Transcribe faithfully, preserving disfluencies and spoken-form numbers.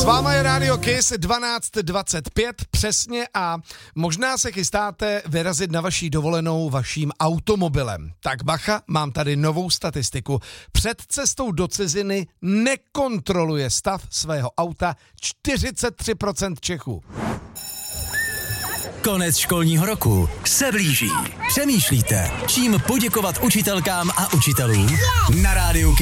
S váma je Radio Kiss dvanáct dvacet pět přesně a možná se chystáte vyrazit na vaší dovolenou vaším automobilem. Tak bacha, mám tady novou statistiku. Před cestou do ciziny nekontroluje stav svého auta čtyřicet tři procent Čechů. Konec školního roku se blíží. Přemýšlíte, čím poděkovat učitelkám a učitelům? Na Rádiu